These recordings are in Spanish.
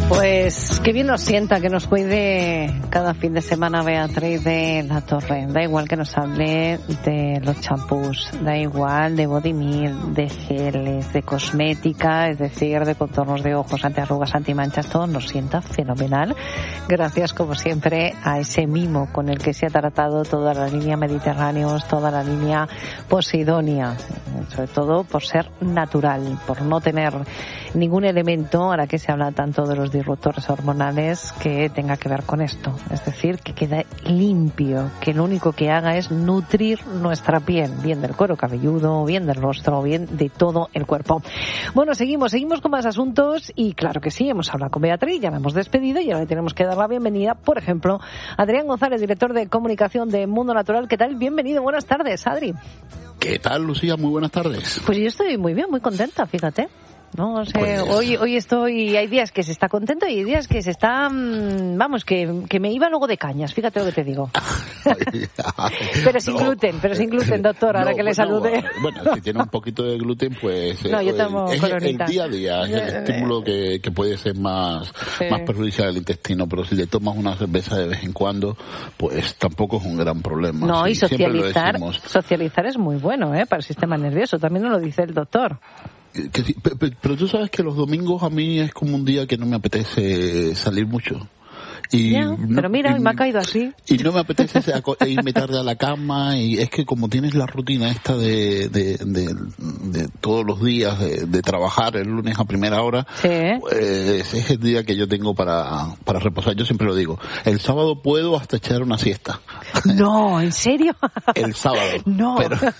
Pues qué bien nos sienta que nos cuide cada fin de semana Beatriz de la Torre. Da igual que nos hable de los champús, da igual de body milk, de geles, de cosmética, es decir, de contornos de ojos, antiarrugas, antimanchas, todo nos sienta fenomenal. Gracias, como siempre, a ese mimo con el que se ha tratado toda la línea Mediterráneos, toda la línea Posidonia, sobre todo por ser natural, por no tener ningún elemento, ahora que se habla tanto de los disruptores hormonales, que tenga que ver con esto. Es decir, que quede limpio, que lo único que haga es nutrir nuestra piel, bien del cuero cabelludo, bien del rostro, bien de todo el cuerpo. Bueno, seguimos con más asuntos y claro que sí, hemos hablado con Beatriz, ya la hemos despedido y ahora le tenemos que dar la bienvenida, por ejemplo, a Adrián González, director de comunicación de Mundo Natural. ¿Qué tal? Bienvenido, buenas tardes, Adri. ¿Qué tal, Lucía? Muy buenas tardes. Pues yo estoy muy bien, muy contenta, fíjate. No sé, pues... hoy estoy, hay días que se está contento y hay días que se está, vamos, que me iba luego de cañas, fíjate lo que te digo. Pero sin gluten, doctor, ahora que le salude. Bueno, si tiene un poquito de gluten, pues no, yo tomo es coronita. El día a día, es el estímulo que puede ser más perjudicial al intestino, pero si le tomas una cerveza de vez en cuando, pues tampoco es un gran problema. No, sí, y socializar es muy bueno, para el sistema nervioso, también nos lo dice el doctor. Pero tú sabes que los domingos a mí es como un día que no me apetece salir mucho. Y ya, pero mira, me ha caído así. Y no me apetece irme tarde a la cama, y es que como tienes la rutina esta de todos los días de trabajar el lunes a primera hora, sí, pues es el día que yo tengo para reposar. Yo siempre lo digo, el sábado puedo hasta echar una siesta. No, ¿en serio? El sábado. No.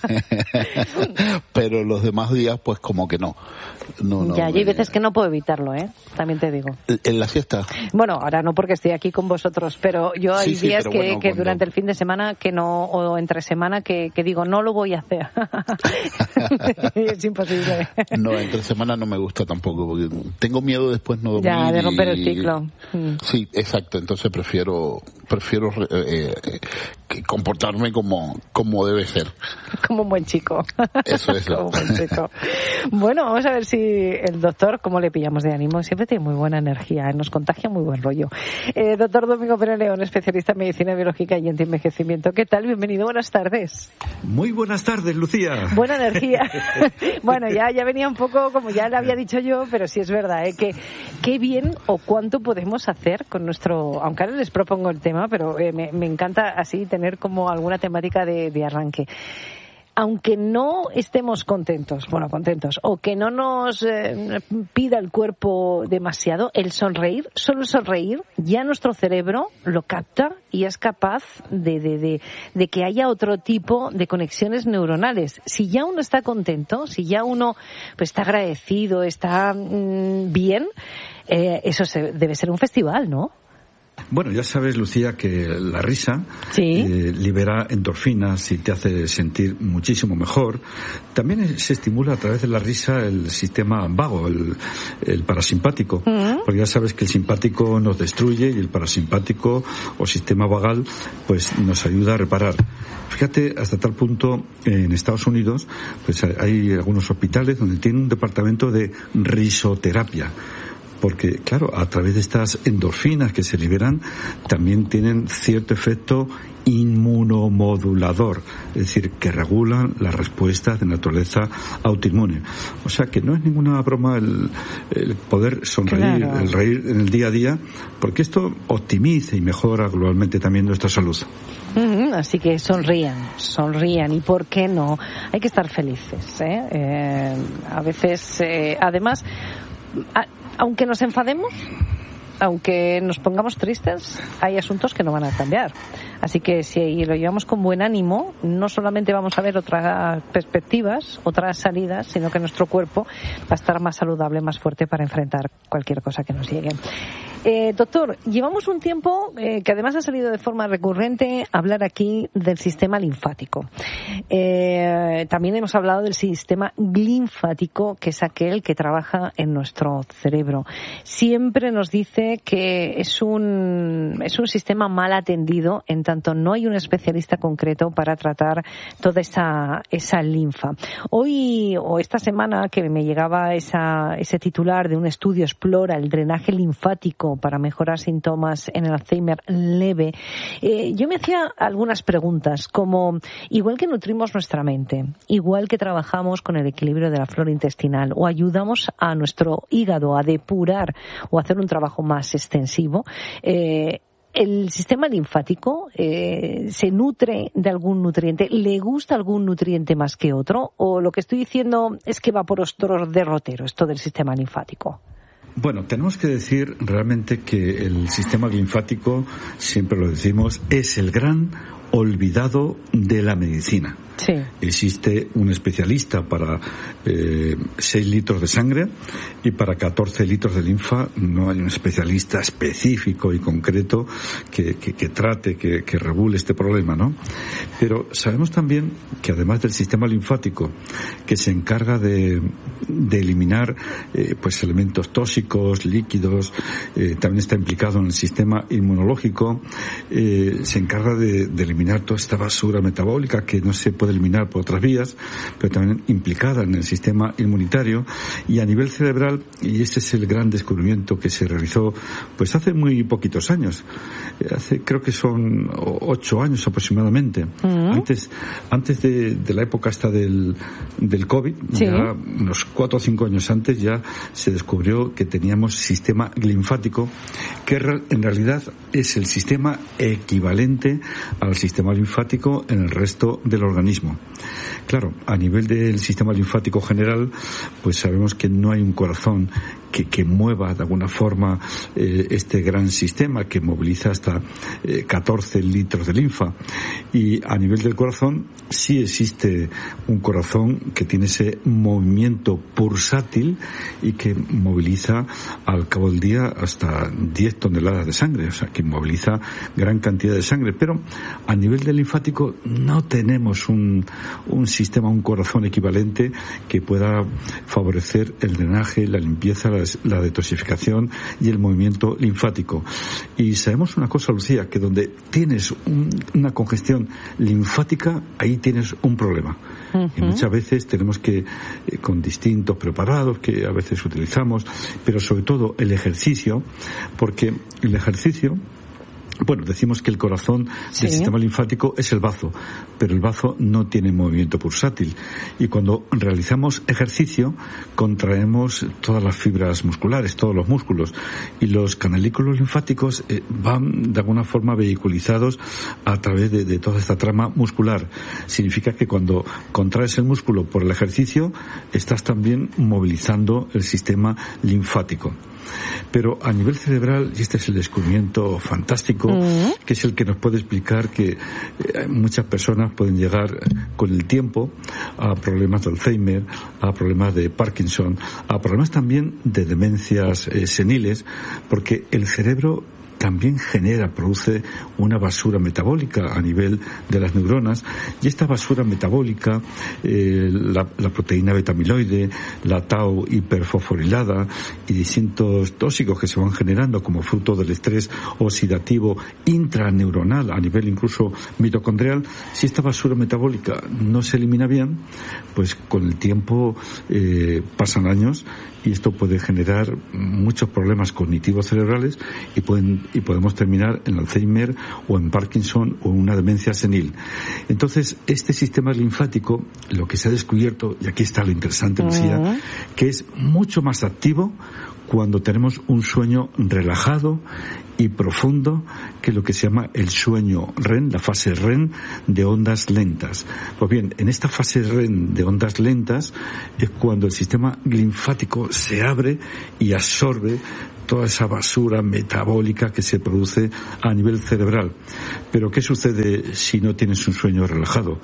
Pero los demás días pues como que no. Ya, hay veces que no puedo evitarlo, también te digo. ¿En la siesta? Bueno, ahora no porque estoy aquí con vosotros, pero yo hay días que, bueno, que durante el fin de semana que no, o entre semana que digo, no lo voy a hacer. Es imposible. No, entre semana no me gusta tampoco, porque tengo miedo después no dormir. Ya, de romper el ciclo. Sí, exacto, entonces prefiero comportarme como debe ser. Como un buen chico. Eso es. Como un buen chico. Bueno, vamos a ver si el doctor, cómo le pillamos de ánimo. Siempre tiene muy buena energía, nos contagia muy buen rollo. Doctor Domingo Pérez León, especialista en medicina biológica y antienvejecimiento. ¿Qué tal? Bienvenido, buenas tardes. Muy buenas tardes, Lucía. Buena energía. Bueno, ya venía un poco, como ya le había dicho yo, pero sí es verdad, que qué bien o cuánto podemos hacer con nuestro, aunque ahora les propongo el tema, pero me encanta así tener como alguna temática de arranque. Aunque no estemos contentos, o que no nos pida el cuerpo demasiado, el sonreír, solo el sonreír, ya nuestro cerebro lo capta y es capaz de que haya otro tipo de conexiones neuronales. Si ya uno está contento, si ya uno pues está agradecido, está bien, eso debe ser un festival, ¿no? Bueno, ya sabes, Lucía, que la risa libera endorfinas y te hace sentir muchísimo mejor. También se estimula a través de la risa el sistema vago, el parasimpático, porque ya sabes que el simpático nos destruye y el parasimpático o sistema vagal pues nos ayuda a reparar. Fíjate, hasta tal punto en Estados Unidos pues hay algunos hospitales donde tienen un departamento de risoterapia. Porque, claro, a través de estas endorfinas que se liberan, también tienen cierto efecto inmunomodulador, es decir, que regulan las respuestas de naturaleza autoinmune. O sea que no es ninguna broma el poder sonreír, claro, el reír en el día a día, porque esto optimiza y mejora globalmente también nuestra salud. Así que sonrían, y ¿por qué no? Hay que estar felices, a veces, además, aunque nos enfademos, aunque nos pongamos tristes, hay asuntos que no van a cambiar. Así que si lo llevamos con buen ánimo, no solamente vamos a ver otras perspectivas, otras salidas, sino que nuestro cuerpo va a estar más saludable, más fuerte para enfrentar cualquier cosa que nos llegue. Doctor, llevamos un tiempo que además ha salido de forma recurrente hablar aquí del sistema linfático. También hemos hablado del sistema linfático, que es aquel que trabaja en nuestro cerebro. Siempre nos dice que es un sistema mal atendido, en tanto no hay un especialista concreto para tratar toda esa linfa. Hoy o esta semana que me llegaba ese titular de un estudio explora el drenaje linfático para mejorar síntomas en el Alzheimer leve, yo me hacía algunas preguntas, como igual que nutrimos nuestra mente, igual que trabajamos con el equilibrio de la flora intestinal o ayudamos a nuestro hígado a depurar o hacer un trabajo más extensivo, ¿el sistema linfático se nutre de algún nutriente? ¿Le gusta algún nutriente más que otro? ¿O lo que estoy diciendo es que va por otros derroteros, esto del sistema linfático? Bueno, tenemos que decir realmente que el sistema linfático, siempre lo decimos, es el gran olvidado de la medicina. Sí. Existe un especialista para 6 litros de sangre y para 14 litros de linfa no hay un especialista específico y concreto que trate, que regule este problema, ¿no? Pero sabemos también que además del sistema linfático, que se encarga de eliminar pues elementos tóxicos, líquidos, también está implicado en el sistema inmunológico, se encarga de eliminar toda esta basura metabólica que no se puede eliminar por otras vías, pero también implicada en el sistema inmunitario, y a nivel cerebral, y este es el gran descubrimiento que se realizó pues hace muy poquitos años, creo que son 8 años aproximadamente, antes de la época esta del COVID, sí. Ya unos 4 o 5 años antes ya se descubrió que teníamos sistema linfático, que en realidad es el sistema equivalente al sistema linfático en el resto del organismo. Claro, a nivel del sistema linfático general, pues sabemos que no hay un corazón que mueva de alguna forma este gran sistema que moviliza hasta 14 litros de linfa, y a nivel del corazón sí existe un corazón que tiene ese movimiento pulsátil y que moviliza al cabo del día hasta 10 toneladas de sangre, o sea que moviliza gran cantidad de sangre, pero a nivel del linfático no tenemos un sistema, un corazón equivalente que pueda favorecer el drenaje, la limpieza, la detoxificación y el movimiento linfático. Y sabemos una cosa, Lucía, que donde tienes una congestión linfática, ahí tienes un problema. Uh-huh. Y muchas veces tenemos que, con distintos preparados que a veces utilizamos, pero sobre todo el ejercicio, porque el ejercicio, bueno, decimos que el corazón del sistema linfático es el bazo, pero el bazo no tiene movimiento pulsátil. Y cuando realizamos ejercicio, contraemos todas las fibras musculares, todos los músculos. Y los canalículos linfáticos van de alguna forma vehiculizados a través de toda esta trama muscular. Significa que cuando contraes el músculo por el ejercicio, estás también movilizando el sistema linfático. Pero a nivel cerebral, y este es el descubrimiento fantástico, que es el que nos puede explicar que muchas personas pueden llegar con el tiempo a problemas de Alzheimer, a problemas de Parkinson, a problemas también de demencias seniles, porque el cerebro también produce una basura metabólica a nivel de las neuronas, y esta basura metabólica, la proteína beta-amiloide, la tau hiperfosforilada y distintos tóxicos que se van generando como fruto del estrés oxidativo intraneuronal a nivel incluso mitocondrial, si esta basura metabólica no se elimina bien, pues con el tiempo pasan años y esto puede generar muchos problemas cognitivos cerebrales y podemos terminar en Alzheimer o en Parkinson o en una demencia senil. Entonces, este sistema linfático, lo que se ha descubierto, y aquí está lo interesante, Lucía, que es mucho más activo cuando tenemos un sueño relajado y profundo, que es lo que se llama el sueño REM, la fase REM de ondas lentas. Pues bien, en esta fase REM de ondas lentas es cuando el sistema linfático se abre y absorbe toda esa basura metabólica que se produce a nivel cerebral. Pero ¿qué sucede si no tienes un sueño relajado?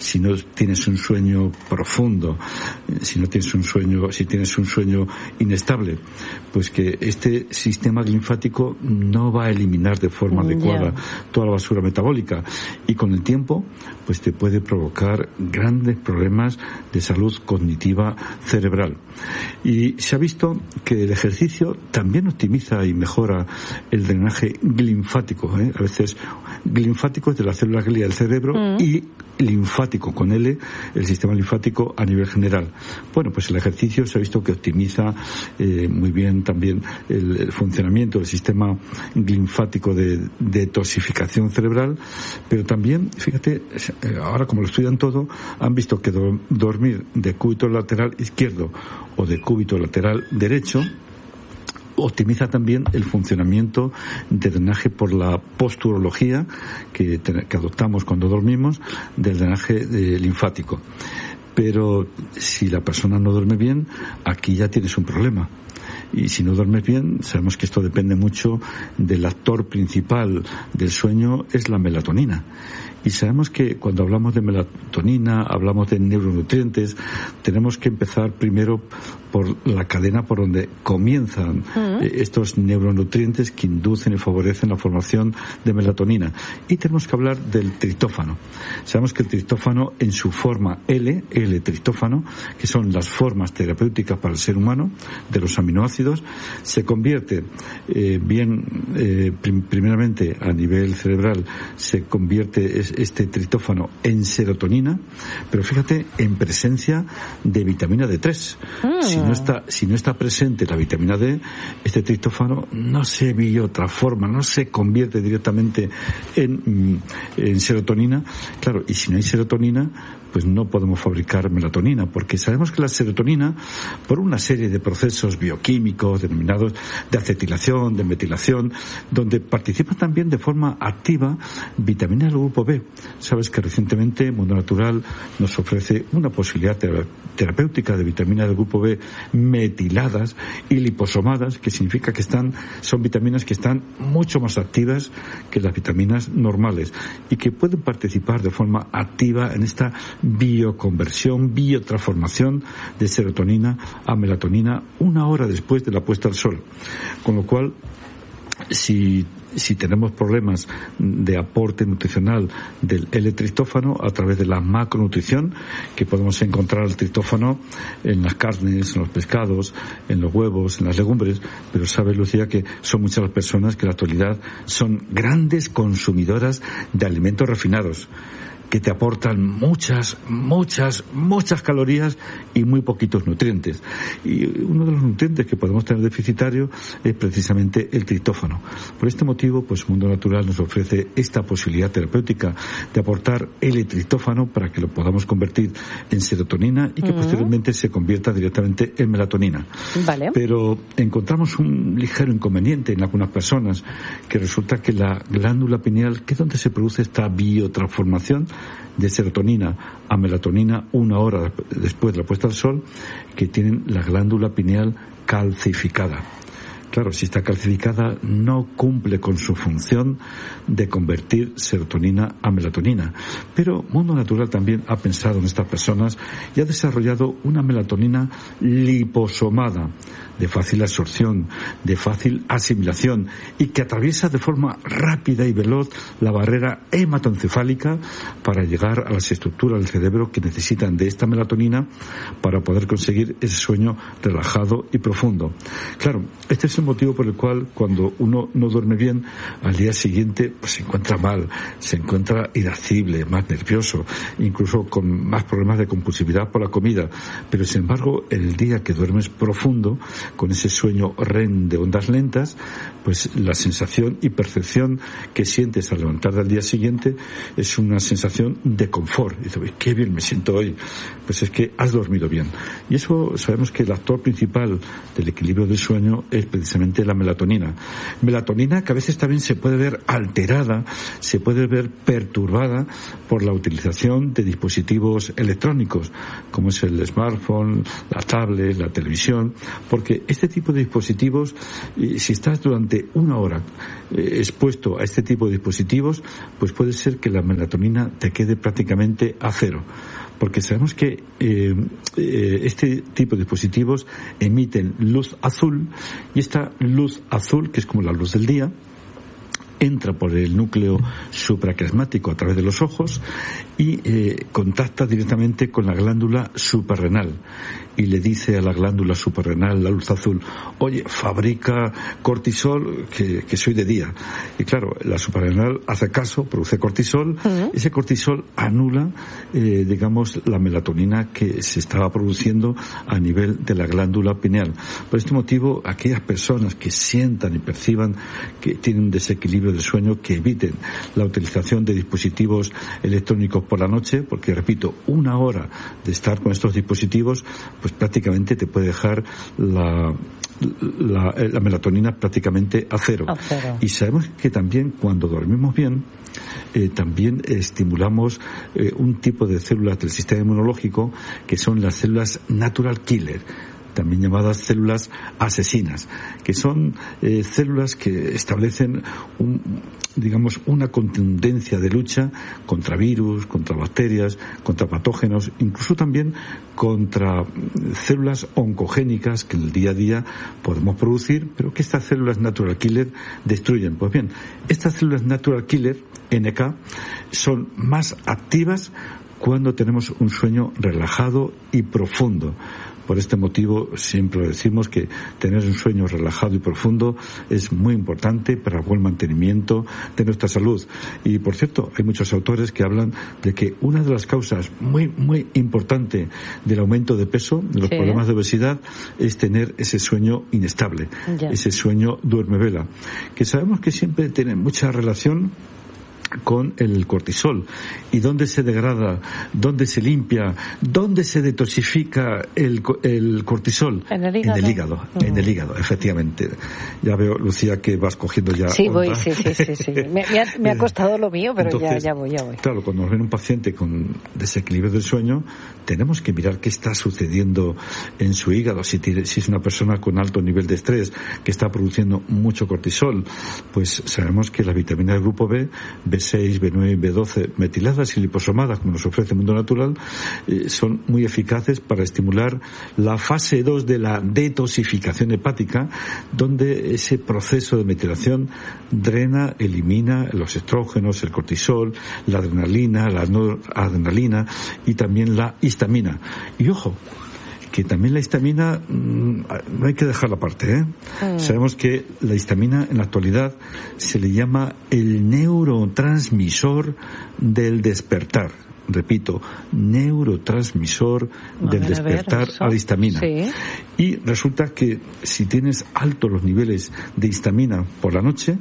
si no tienes un sueño profundo, si tienes un sueño inestable, pues que este sistema linfático no va a eliminar de forma adecuada toda la basura metabólica, y con el tiempo pues te puede provocar grandes problemas de salud cognitiva cerebral. Y se ha visto que el ejercicio también optimiza y mejora el drenaje linfático, a veces linfático es de la célula glia del cerebro y linfático con L, el sistema linfático a nivel general. Bueno, pues el ejercicio se ha visto que optimiza muy bien también el funcionamiento del sistema linfático de detoxificación cerebral, pero también, fíjate, ahora como lo estudian todo, han visto que dormir de cúbito lateral izquierdo o de cúbito lateral derecho optimiza también el funcionamiento de drenaje por la posturología que adoptamos cuando dormimos, del drenaje linfático. Pero si la persona no duerme bien, aquí ya tienes un problema. Y si no duermes bien, sabemos que esto depende mucho del actor principal del sueño, es la melatonina. Y sabemos que cuando hablamos de melatonina, hablamos de neuronutrientes, tenemos que empezar primero por la cadena por donde comienzan estos neuronutrientes que inducen y favorecen la formación de melatonina. Y tenemos que hablar del triptófano. Sabemos que el triptófano en su forma L-triptófano, que son las formas terapéuticas para el ser humano de los aminoácidos, se convierte primeramente a nivel cerebral, se convierte este triptófano en serotonina, pero fíjate, en presencia de vitamina D3. Si no está presente la vitamina D, este triptófano no se biotransforma, no se convierte directamente en serotonina. Claro, y si no hay serotonina, pues no podemos fabricar melatonina, porque sabemos que la serotonina, por una serie de procesos bioquímicos denominados de acetilación, de metilación, donde participa también de forma activa vitamina del grupo B. Sabes que recientemente Mundo Natural nos ofrece una posibilidad terapéutica de vitamina del grupo B metiladas y liposomadas, que significa que son vitaminas que están mucho más activas que las vitaminas normales y que pueden participar de forma activa en esta bioconversión, biotransformación de serotonina a melatonina 1 hora después de la puesta al sol. Con lo cual, si tenemos problemas de aporte nutricional del L-triptófano a través de la macronutrición, que podemos encontrar el triptófano en las carnes, en los pescados, en los huevos, en las legumbres, pero sabes, Lucía, que son muchas las personas que en la actualidad son grandes consumidoras de alimentos refinados, que te aportan muchas calorías y muy poquitos nutrientes. Y uno de los nutrientes que podemos tener deficitario es precisamente el triptófano. Por este motivo, pues Mundo Natural nos ofrece esta posibilidad terapéutica de aportar L-triptófano para que lo podamos convertir en serotonina y que posteriormente se convierta directamente en melatonina. Vale. Pero encontramos un ligero inconveniente en algunas personas, que resulta que la glándula pineal, que es donde se produce esta biotransformación de serotonina a melatonina 1 hora después de la puesta al sol, que tienen la glándula pineal calcificada. Claro, si está calcificada, no cumple con su función de convertir serotonina a melatonina. Pero Mundo Natural también ha pensado en estas personas y ha desarrollado una melatonina liposomada, de fácil absorción, de fácil asimilación y que atraviesa de forma rápida y veloz la barrera hematoencefálica para llegar a las estructuras del cerebro que necesitan de esta melatonina para poder conseguir ese sueño relajado y profundo. Claro, este es el motivo por el cual cuando uno no duerme bien, al día siguiente pues se encuentra mal, se encuentra irascible, más nervioso, incluso con más problemas de compulsividad por la comida. Pero sin embargo, el día que duermes profundo, con ese sueño REM de ondas lentas, pues la sensación y percepción que sientes al levantar del día siguiente es una sensación de confort. Y dices, qué bien me siento hoy. Pues es que has dormido bien. Y eso sabemos que el actor principal del equilibrio del sueño es precisamente precisamente la melatonina. Melatonina que a veces también se puede ver alterada, se puede ver perturbada por la utilización de dispositivos electrónicos, como es el smartphone, la tablet, la televisión, porque este tipo de dispositivos, si estás durante una hora expuesto a este tipo de dispositivos, pues puede ser que la melatonina te quede prácticamente a cero. Porque sabemos que este tipo de dispositivos emiten luz azul, y esta luz azul, que es como la luz del día, entra por el núcleo supraclasmático a través de los ojos y contacta directamente con la glándula suprarrenal y le dice a la glándula suprarrenal, la luz azul, oye, fabrica cortisol, que soy de día. Y claro, la suprarrenal hace caso, produce cortisol, ese cortisol anula, digamos, la melatonina que se estaba produciendo a nivel de la glándula pineal. Por este motivo, aquellas personas que sientan y perciban que tienen un desequilibrio del sueño, que eviten la utilización de dispositivos electrónicos por la noche, porque, repito, una hora de estar con estos dispositivos, pues prácticamente te puede dejar la melatonina prácticamente a cero. Y sabemos que también cuando dormimos bien, también estimulamos un tipo de células del sistema inmunológico que son las células natural killer, también llamadas células asesinas, que son células que establecen una contundencia de lucha contra virus, contra bacterias, contra patógenos, incluso también contra células oncogénicas que en el día a día podemos producir, pero que estas células natural killer destruyen. Pues bien, estas células natural killer, NK, son más activas cuando tenemos un sueño relajado y profundo. Por este motivo siempre decimos que tener un sueño relajado y profundo es muy importante para el buen mantenimiento de nuestra salud. Y por cierto, hay muchos autores que hablan de que una de las causas muy importante del aumento de peso, de los problemas de obesidad, es tener ese sueño inestable, ese sueño duerme-vela, que sabemos que siempre tiene mucha relación con el cortisol. ¿Y dónde se degrada? ¿Dónde se limpia? ¿Dónde se detoxifica el cortisol? En el hígado. En el hígado, en el hígado, efectivamente. Ya veo, Lucía, que vas cogiendo ya. Sí, voy, sí. Me ha costado lo mío, pero entonces, ya voy. Claro, cuando nos ven un paciente con desequilibrio del sueño, tenemos que mirar qué está sucediendo en su hígado. Si es una persona con alto nivel de estrés, que está produciendo mucho cortisol, pues sabemos que la vitamina del grupo B, B6, B9, B12, metiladas y liposomadas, como nos ofrece el mundo natural, son muy eficaces para estimular la fase 2 de la detoxificación hepática, donde ese proceso de metilación drena, elimina los estrógenos, el cortisol, la adrenalina, la noradrenalina y también la histamina. Y ojo, que también la histamina no hay que dejarla aparte, Sabemos que la histamina en la actualidad se le llama el neurotransmisor del despertar. Repito, neurotransmisor del despertar a la histamina. Sí. Y resulta que si tienes altos los niveles de histamina por la noche,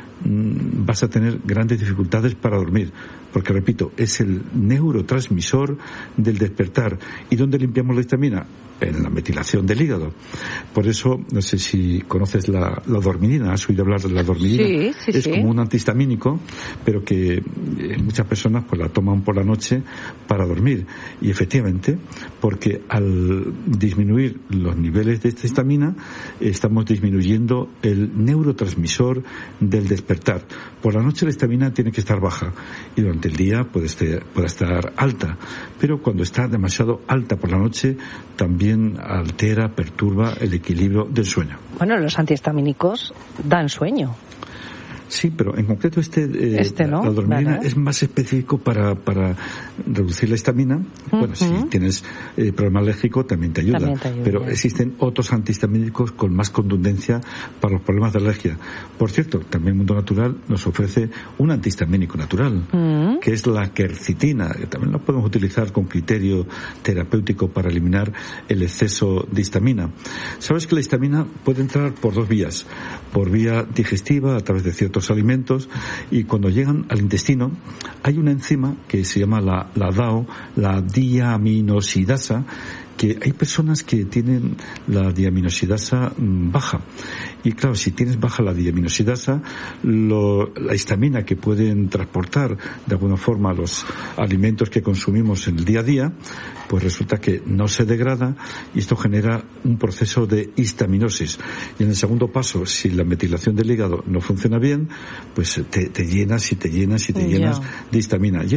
vas a tener grandes dificultades para dormir, porque, repito, es el neurotransmisor del despertar. ¿Y dónde limpiamos la histamina? En la metilación del hígado. Por eso, no sé si conoces la dormidina, ¿has oído hablar de la dormidina? Sí. Es como un antihistamínico, pero que muchas personas pues la toman por la noche para dormir. Y efectivamente, porque al disminuir los niveles de esta histamina, estamos disminuyendo el neurotransmisor del despertar. Por la noche la histamina tiene que estar baja y durante el día puede estar alta, pero cuando está demasiado alta por la noche también altera, perturba el equilibrio del sueño. Bueno, los antihistamínicos dan sueño. Sí, pero en concreto ¿no? La dormidina es más específico para reducir la histamina. Bueno, si tienes problema alérgico también te ayuda. Pero existen otros antihistamínicos con más contundencia para los problemas de alergia. Por cierto, también el mundo natural nos ofrece un antihistamínico natural, que es la quercitina, que también la podemos utilizar con criterio terapéutico para eliminar el exceso de histamina. Sabes que la histamina puede entrar por dos vías. Por vía digestiva, a través de ciertos alimentos, y cuando llegan al intestino hay una enzima que se llama la DAO, la diaminosidasa, que hay personas que tienen la diaminosidasa baja. Y claro, si tienes baja la diaminosidasa, la histamina que pueden transportar de alguna forma los alimentos que consumimos en el día a día, pues resulta que no se degrada y esto genera un proceso de histaminosis. Y en el segundo paso, si la metilación del hígado no funciona bien, pues te llenas y te llenas y te llenas de histamina. Y